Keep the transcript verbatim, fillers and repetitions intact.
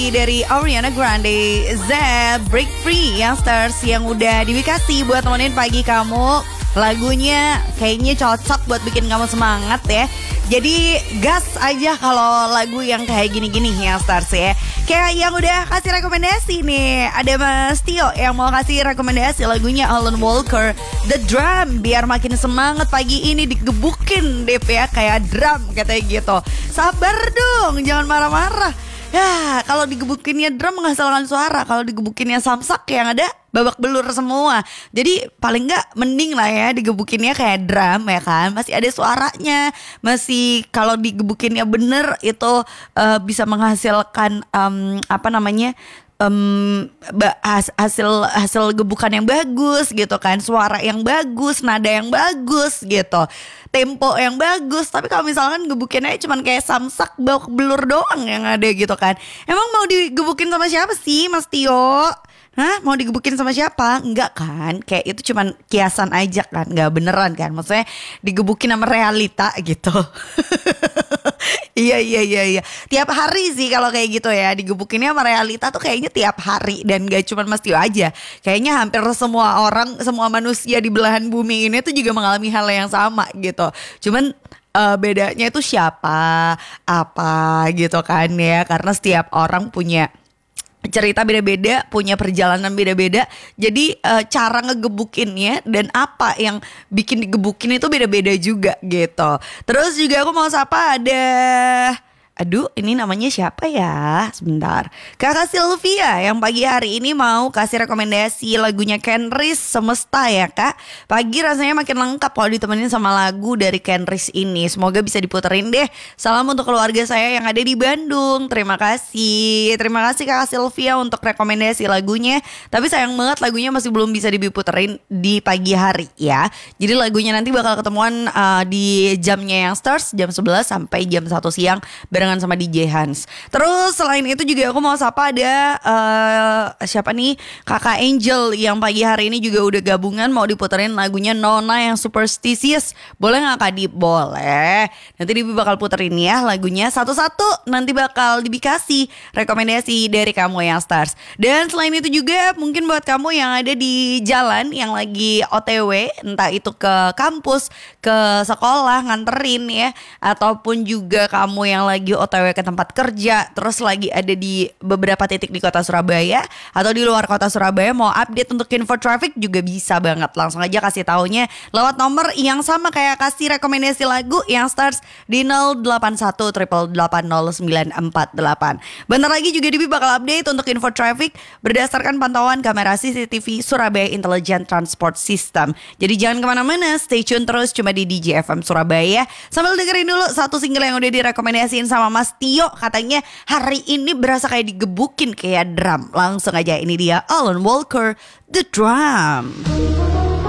Dari Ariana Grande, Z, Break Free yang stars yang udah dikasih buat temenin pagi kamu. Lagunya kayaknya cocok buat bikin kamu semangat ya. Jadi gas aja kalau lagu yang kayak gini-gini yang stars ya. Kayak yang udah kasih rekomendasi nih, ada Mas Tio yang mau kasih rekomendasi lagunya Alan Walker, The Drum, biar makin semangat pagi ini digebukin deh ya kayak drum katanya gitu. Sabar dong, jangan marah-marah. Ya, kalau digebukinnya drum menghasilkan suara, kalau digebukinnya samsak yang ada babak belur semua. Jadi paling nggak mending lah ya digebukinnya kayak drum ya kan, masih ada suaranya, masih kalau digebukinnya bener itu uh, bisa menghasilkan um, apa namanya um, hasil hasil gebukan yang bagus gitu kan, suara yang bagus, nada yang bagus gitu, tempo yang bagus. Tapi kalau misalkan gebukinnya cuman kayak samsak babak belur doang yang ada gitu kan, emang mau digebukin sama siapa sih Mas Tio? Hah, mau digebukin sama siapa? Enggak kan, kayak itu cuman kiasan aja kan, enggak beneran kan, maksudnya digebukin sama realita gitu. Iya iya iya iya. Tiap hari sih kalau kayak gitu ya, digebukinnya sama realita tuh kayaknya tiap hari. Dan gak cuma Mas Tio aja, kayaknya hampir semua orang, semua manusia di belahan bumi ini tuh juga mengalami hal yang sama gitu. Cuman uh, bedanya itu siapa, apa gitu kan ya. Karena setiap orang punya cerita beda-beda, punya perjalanan beda-beda. Jadi uh, cara ngegebukinnya dan apa yang bikin digebukin itu beda-beda juga gitu. Terus juga aku mau sapa ada, aduh ini namanya siapa ya? Sebentar. Kakak Sylvia yang pagi hari ini mau kasih rekomendasi lagunya Kenris, Semesta ya kak. Pagi rasanya makin lengkap kalau ditemenin sama lagu dari Kenris ini. Semoga bisa diputerin deh. Salam untuk keluarga saya yang ada di Bandung. Terima kasih. Terima kasih kakak Sylvia untuk rekomendasi lagunya. Tapi sayang banget lagunya masih belum bisa diputerin di pagi hari ya. Jadi lagunya nanti bakal ketemuan uh, di jamnya yang stars jam sebelas sampai jam satu siang barengan sama D J Hans. Terus selain itu juga aku mau sapa ada uh, siapa nih, kakak Angel yang pagi hari ini juga udah gabungan mau diputerin lagunya Nona yang Superstitious. Boleh gak Kak Dip? Boleh. Nanti Dip bakal puterin ya lagunya satu-satu. Nanti bakal dikasih rekomendasi dari kamu yang stars. Dan selain itu juga mungkin buat kamu yang ada di jalan, yang lagi O T W, entah itu ke kampus, ke sekolah nganterin ya, ataupun juga kamu yang lagi O T W ke tempat kerja, terus lagi ada di beberapa titik di kota Surabaya atau di luar kota Surabaya, mau update untuk info traffic juga bisa banget. Langsung aja kasih taunya lewat nomor yang sama kayak kasih rekomendasi lagu yang stars di nol delapan satu delapan delapan nol sembilan empat delapan. Bentar lagi juga Dibi bakal update untuk info traffic berdasarkan pantauan kamera C C T V Surabaya Intelligent Transport System. Jadi jangan kemana-mana, stay tune terus cuma di D J F M Surabaya. Sambil dengerin dulu satu single yang udah direkomendasiin sama Mas Tio. Katanya hari ini berasa kayak digebukin kayak drum. Langsung aja, ini dia Alan Walker, The Drum.